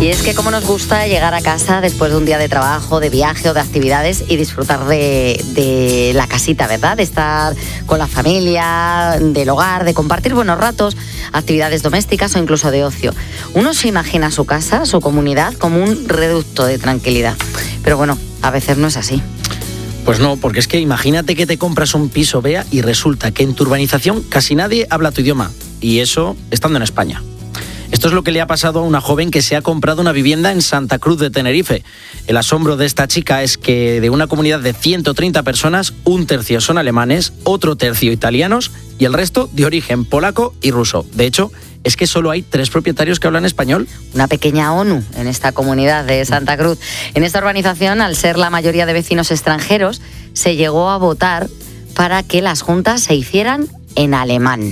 Y es que cómo nos gusta llegar a casa después de un día de trabajo, de viaje o de actividades y disfrutar de la casita, ¿verdad? De estar con la familia, del hogar, de compartir buenos ratos, actividades domésticas o incluso de ocio. Uno se imagina su casa, su comunidad, como un reducto de tranquilidad. Pero bueno, a veces no es así. Pues no, porque es que imagínate que te compras un piso, Bea, y resulta que en tu urbanización casi nadie habla tu idioma. Y eso estando en España. Esto es lo que le ha pasado a una joven que se ha comprado una vivienda en Santa Cruz de Tenerife. El asombro de esta chica es que de una comunidad de 130 personas, un tercio son alemanes, otro tercio italianos y el resto de origen polaco y ruso. De hecho, es que solo hay 3 propietarios que hablan español. Una pequeña ONU en esta comunidad de Santa Cruz. En esta urbanización, al ser la mayoría de vecinos extranjeros, se llegó a votar para que las juntas se hicieran en alemán.